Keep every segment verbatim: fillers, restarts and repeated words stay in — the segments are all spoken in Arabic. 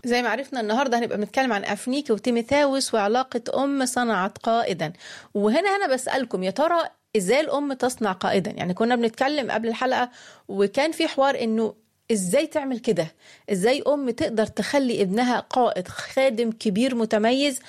زي ما عرفنا النهاردة هنبقى بنتكلم عن أفنيكي وتيموثاوس وعلاقة أم صنعت قائدا. وهنا أنا بسألكم يا ترى إزاي الأم تصنع قائدا؟ يعني كنا بنتكلم قبل الحلقة وكان في حوار إنه إزاي تعمل كده؟ إزاي أم تقدر تخلي ابنها قائد خادم كبير متميز؟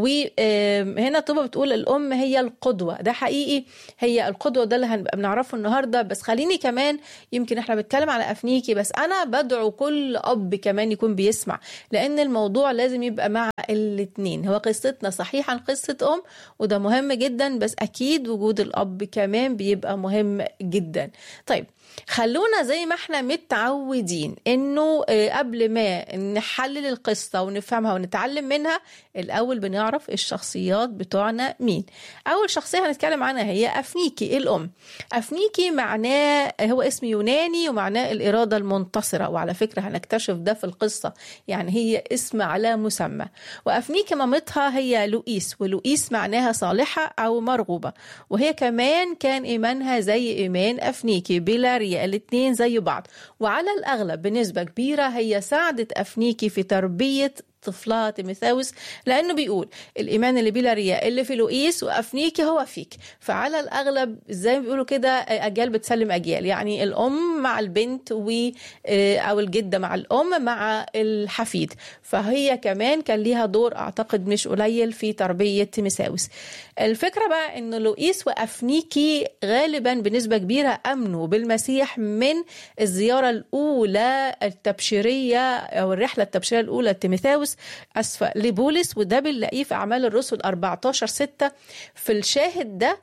وهنا طبعا بتقول الأم هي القدوة. ده حقيقي هي القدوة، ده اللي هنبقى بنعرفه النهاردة. بس خليني كمان، يمكن احنا بنتكلم على أفنيكي بس أنا بدعو كل أب كمان يكون بيسمع، لأن الموضوع لازم يبقى مع الاتنين. هو قصتنا صحيحا قصة أم وده مهم جدا، بس أكيد وجود الأب كمان بيبقى مهم جدا. طيب خلونا زي ما احنا متعودين انه قبل ما نحلل القصة ونفهمها ونتعلم منها، الاول بنعرف الشخصيات بتوعنا مين. اول شخصية هنتكلم عنها هي أفنيكي الام. أفنيكي معناه، هو اسم يوناني ومعناه الإرادة المنتصرة، وعلى فكرة هنكتشف ده في القصة، يعني هي اسم على مسمى. وأفنيكي مامتها هي لوئيس، ولوئيس معناها صالحة او مرغوبة، وهي كمان كان ايمانها زي ايمان أفنيكي بلا الاتنين زي بعض. وعلى الأغلب بنسبة كبيرة هي ساعدت أفنيكي في تربية طفلها تيموثاوس، لأنه بيقول الإيمان اللي بلا رياء اللي في لوئيس وأفنيكي هو فيك. فعلى الأغلب زي ما بيقولوا كده أجيال بتسلم أجيال، يعني الأم مع البنت و أو الجدة مع الأم مع الحفيد. فهي كمان كان ليها دور أعتقد مش قليل في تربية تيموثاوس. الفكرة بقى إنه لوئيس وأفنيكي غالبا بنسبة كبيرة أمنوا بالمسيح من الزيارة الأولى التبشيرية أو الرحلة التبشيرية الأولى لتيموثاوس أسفة لبولس، وده بنلاقيه في أعمال الرسل أربعتاشر ستة. في الشاهد ده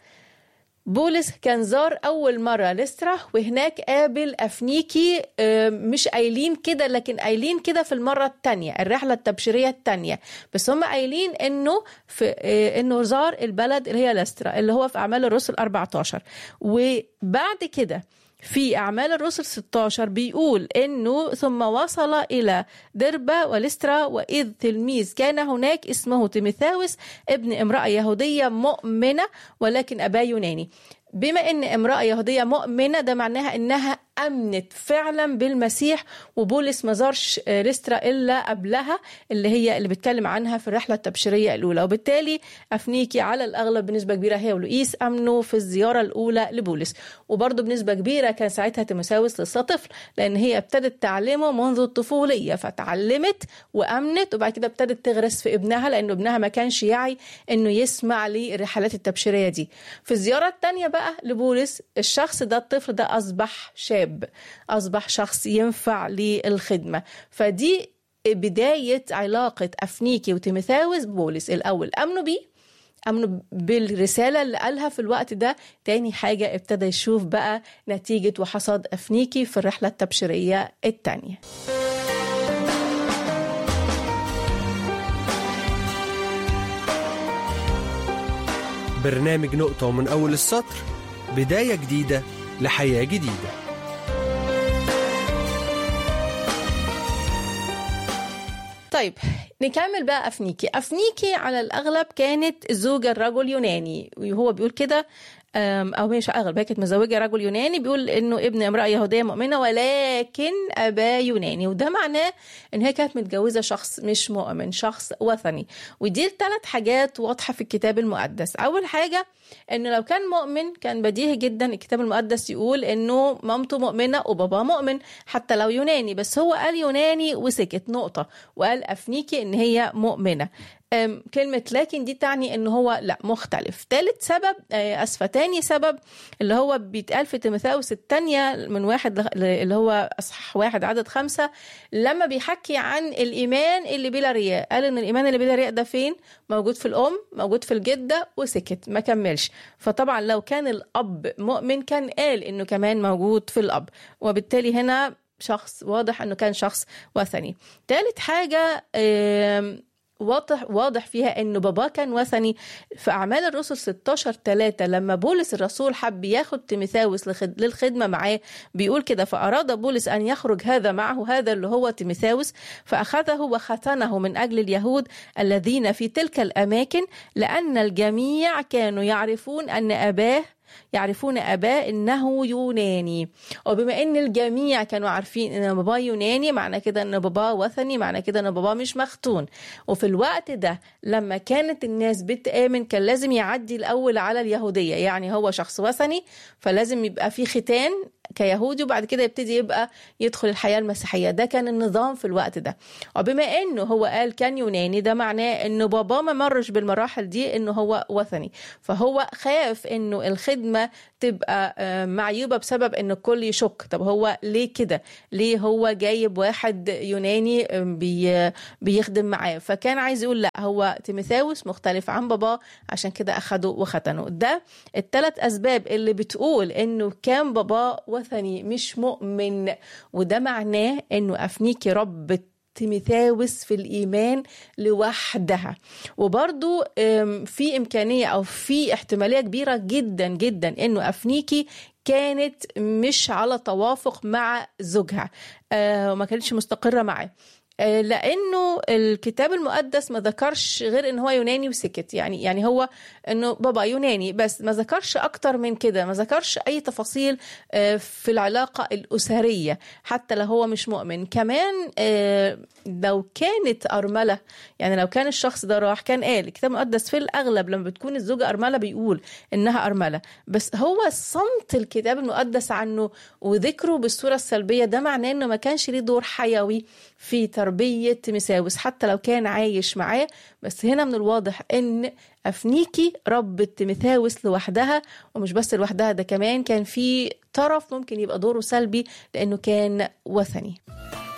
بولس كان زار أول مرة لسترا، وهناك قابل أفنيكي، مش قايلين كده لكن قايلين كده في المرة التانية الرحلة التبشيرية التانية، بس هم قايلين إنه في إنه زار البلد اللي هي لسترا اللي هو في أعمال الرسل أربعتاشر. وبعد كده في أعمال الرسل ستاشر بيقول إنه ثم وصل إلى دربة ولسترا، وإذ تلميذ كان هناك اسمه تيموثاوس ابن امرأة يهودية مؤمنة ولكن أباه يوناني. بما إن امرأة يهودية مؤمنة ده معناها إنها أمنت فعلا بالمسيح، وبولس ما زارش لسترا إلا قبلها اللي هي اللي بتكلم عنها في الرحلة التبشيرية الأولى. وبالتالي أفنيكي على الأغلب بنسبة كبيرة هي ولوئيس أمنوا في الزيارة الأولى لبولس. وبرضه بنسبة كبيرة كان ساعتها تيموثاوس لسه طفل، لأن هي ابتدت تعلمه منذ الطفولية، فتعلمت وأمنت، وبعد كده ابتدت تغرس في ابنها لأنه ابنها ما كانش يعي إنه يسمع للرحلات التبشيرية دي. في الزيارة الثانية بقى لبولس الشخص ده الطفل ده أصبح شاب، أصبح شخص ينفع للخدمة. فدي بداية علاقة أفنيكي وتيموثاوس بولس. الأول أمنوا بيه، أمنوا بالرسالة اللي قالها في الوقت ده. تاني حاجة ابتدى يشوف بقى نتيجة وحصاد أفنيكي في الرحلة التبشيرية التانية. برنامج نقطة ومن أول السطر، بداية جديدة لحياة جديدة. طيب نكمل بقى. أفنيكي أفنيكي على الأغلب كانت زوجة الرجل يوناني، وهو بيقول كده أو مش أغلب، هي كانت مزوجة رجل يوناني، بيقول إنه ابن امرأة يهودية مؤمنة ولكن أباه يوناني. وده معناه إن هي كانت متجوزة شخص مش مؤمن، شخص وثني. ودي ثلاث حاجات واضحة في الكتاب المقدس. أول حاجة إنه لو كان مؤمن كان بديهي جدا الكتاب المقدس يقول إنه مامته مؤمنة وبابا مؤمن حتى لو يوناني، بس هو قال يوناني وسكت نقطة، وقال أفنيكي إن هي مؤمنة. كلمة لكن دي تعني إنه هو لا مختلف. ثالث سبب أسفة تاني سبب اللي هو بيتقال في تيموثاوس الثانية من واحد اللي هو أصحاح واحد عدد خمسة، لما بيحكي عن الإيمان اللي بلا رياء، قال إن الإيمان اللي بلا رياء ده فين؟ موجود في الأم، موجود في الجدة، وسكت ما كملش. فطبعا لو كان الأب مؤمن كان قال إنه كمان موجود في الأب، وبالتالي هنا شخص واضح إنه كان شخص وثني. ثالث حاجة واضح واضح فيها انه بابا كان وثني. في اعمال الرسل ستاشر ثلاثة لما بولس الرسول حب ياخد تيموثاوس للخدمه معاه بيقول كده: فاراد بولس ان يخرج هذا معه، هذا اللي هو تيموثاوس، فاخذه وختنه من اجل اليهود الذين في تلك الاماكن، لان الجميع كانوا يعرفون ان اباه يعرفون أباه إنه يوناني. وبما إن الجميع كانوا عارفين إن باباه يوناني، معنى كده إن باباه وثني، معنى كده إن باباه مش مختون. وفي الوقت ده لما كانت الناس بتآمن كان لازم يعدي الأول على اليهودية، يعني هو شخص وثني فلازم يبقى في ختان كيهودي، وبعد كده يبتدي يبقى يدخل الحياة المسيحية. ده كان النظام في الوقت ده. وبما انه هو قال كان يوناني، ده معناه انه بابا ما مرش بالمراحل دي انه هو وثني، فهو خاف انه الخدمة تبقى معيوبة بسبب ان الكل يشك. طب هو ليه كده؟ ليه هو جايب واحد يوناني بي بيخدم معاه؟ فكان عايز يقول لا، هو تيموثاوس مختلف عن بابا، عشان كده اخده وختنه. ده الثلاث اسباب اللي بتقول انه كان بابا وثني مش مؤمن. وده معناه انه أفنيكي ربت تيموثاوس في الإيمان لوحدها. وبرضو في إمكانية أو في احتمالية كبيرة جدا جدا إنه أفنيكي كانت مش على توافق مع زوجها وما كانتش مستقرة معاه، لأنه الكتاب المقدس ما ذكرش غير إن هو يوناني وسكت. يعني يعني هو إنه بابا يوناني بس، ما ذكرش أكتر من كده، ما ذكرش أي تفاصيل في العلاقة الأسرية حتى لو هو مش مؤمن. كمان لو كانت أرملة، يعني لو كان الشخص ده راح، كان قال الكتاب المقدس في الأغلب لما بتكون الزوجة أرملة بيقول إنها أرملة، بس هو صمت الكتاب المقدس عنه وذكره بالصورة السلبية. ده معناه إنه ما كانش ليه دور حيوي في تربية تيموثاوس حتى لو كان عايش معاه. بس هنا من الواضح ان أفنيكي ربت تيموثاوس لوحدها، ومش بس لوحدها، ده كمان كان في طرف ممكن يبقى دوره سلبي لأنه كان وثني.